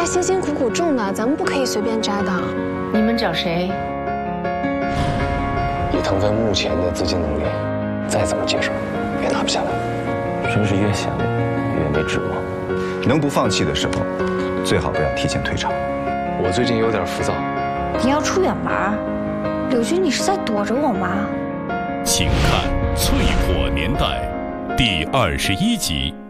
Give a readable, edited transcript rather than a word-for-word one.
家辛辛苦苦种的，咱们不可以随便摘的。 你们找谁？ 以腾飞目前的资金能力，再怎么接手也拿不下来。 真是越想越没指望。 能不放弃的时候，最好不要提前退场。 我最近有点浮躁。 你要出远门？柳军，你是在躲着我吗？ 请看《淬火年代》第21集。